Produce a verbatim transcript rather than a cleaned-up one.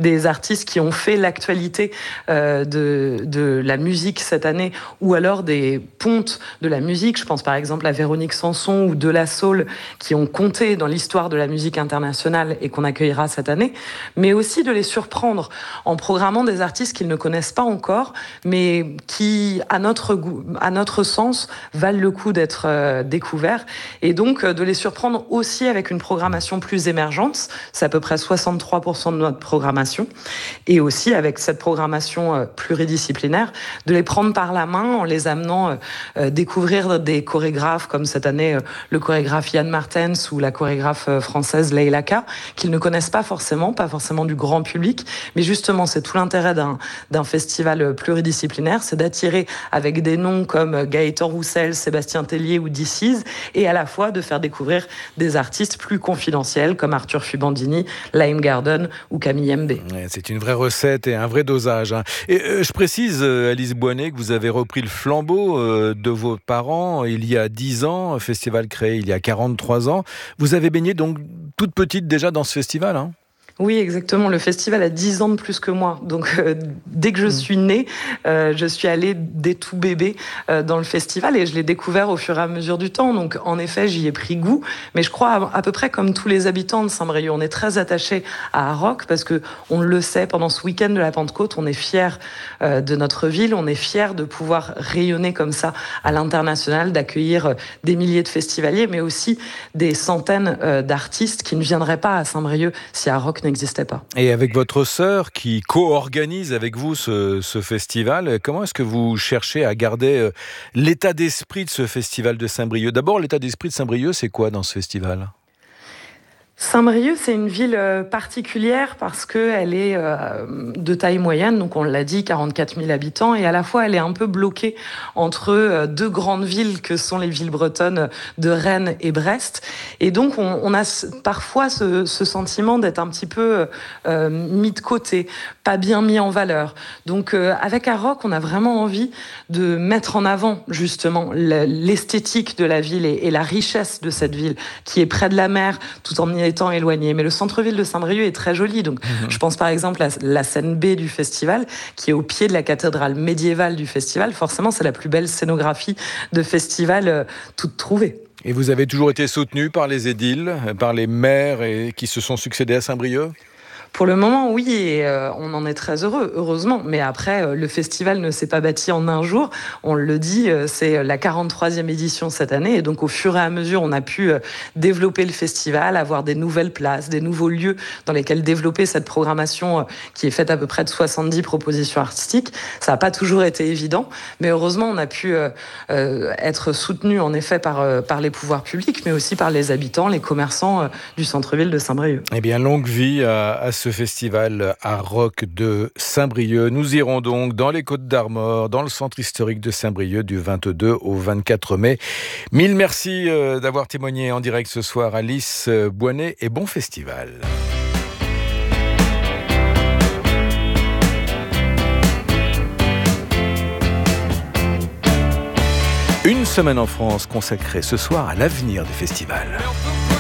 des artistes qui ont fait l'actualité euh, de, de la musique cette année, ou alors des pontes de la musique. Je pense par exemple à Véronique Sanson ou De La Soul, qui ont compté dans l'histoire de la musique internationale et qu'on accueillera cette année, mais aussi de les surprendre en programmant des artistes qu'ils ne connaissent pas encore, mais qui, à notre goût, à notre sens, valent le coup d'être euh, découverts, et donc euh, de les surprendre aussi avec une programmation plus émergente. C'est à peu près soixante-trois pour cent de notre programmation, et aussi avec cette programmation euh, pluridisciplinaire, de les prendre par la main en les amenant euh, découvrir des chorégraphes comme cette année euh, le chorégraphe Yann Martens ou la chorégraphe euh, française Leila K, qu'ils ne connaissent pas forcément, pas forcément du grand public, mais justement c'est tout l'intérêt d'un, d'un festival pluridisciplinaire, c'est d'attirer avec des noms comme Gaëtan Roussel, Sébastien Tellier ou D C s, et à la fois de faire découvrir des artistes plus confidentiels comme Arthur Fubandini, Lime Garden ou Camille M B. Ouais, c'est une vraie recette et un vrai dosage. Hein. Et euh, je précise, euh, Alice Boisnet, que vous avez repris le flambeau euh, de vos parents il y a dix ans, festival créé il y a quarante-trois ans. Vous avez baigné donc toute petite déjà dans ce festival, hein ? Oui, exactement. Le festival a dix ans de plus que moi. Donc, euh, dès que je suis née, euh, je suis allée dès tout bébé euh, dans le festival, et je l'ai découvert au fur et à mesure du temps. Donc, en effet, j'y ai pris goût. Mais je crois à, à peu près comme tous les habitants de Saint-Brieuc, on est très attachés à Arroc parce que on le sait, pendant ce week-end de la Pentecôte, on est fiers euh, de notre ville, on est fiers de pouvoir rayonner comme ça à l'international, d'accueillir euh, des milliers de festivaliers, mais aussi des centaines euh, d'artistes qui ne viendraient pas à Saint-Brieuc si Arroc n'existait pas. Et avec votre sœur qui co-organise avec vous ce, ce festival, comment est-ce que vous cherchez à garder l'état d'esprit de ce festival de Saint-Brieuc ? D'abord, l'état d'esprit de Saint-Brieuc, c'est quoi dans ce festival ? Saint-Brieuc, c'est une ville particulière parce qu'elle est de taille moyenne, donc on l'a dit, quarante-quatre mille habitants, et à la fois elle est un peu bloquée entre deux grandes villes que sont les villes bretonnes de Rennes et Brest. Et donc on, on a parfois ce, ce sentiment d'être un petit peu euh, mis de côté, pas bien mis en valeur. Donc euh, avec Arroc, on a vraiment envie de mettre en avant justement l'esthétique de la ville et, et la richesse de cette ville qui est près de la mer, tout en y étant éloigné. Mais le centre-ville de Saint-Brieuc est très joli. Donc, mmh. je pense par exemple à la scène B du festival, qui est au pied de la cathédrale médiévale du festival. Forcément, c'est la plus belle scénographie de festival euh, toute trouvée. Et vous avez toujours été soutenu par les édiles, par les maires et qui se sont succédés à Saint-Brieuc ? Pour le moment, oui, et euh, on en est très heureux, heureusement. Mais après, euh, le festival ne s'est pas bâti en un jour. On le dit, euh, c'est la quarante-troisième édition cette année. Et donc, au fur et à mesure, on a pu euh, développer le festival, avoir des nouvelles places, des nouveaux lieux dans lesquels développer cette programmation euh, qui est faite à peu près de soixante-dix propositions artistiques. Ça n'a pas toujours été évident. Mais heureusement, on a pu euh, euh, être soutenu, en effet, par, euh, par les pouvoirs publics, mais aussi par les habitants, les commerçants euh, du centre-ville de Saint-Brieuc. Eh bien, longue vie à, à ce festival Arroc de Saint-Brieuc. Nous irons donc dans les Côtes-d'Armor, dans le centre historique de Saint-Brieuc du vingt-deux au vingt-quatre mai. Mille merci d'avoir témoigné en direct ce soir, Alice Boisnet, et bon festival. Une semaine en France consacrée ce soir à l'avenir des festivals.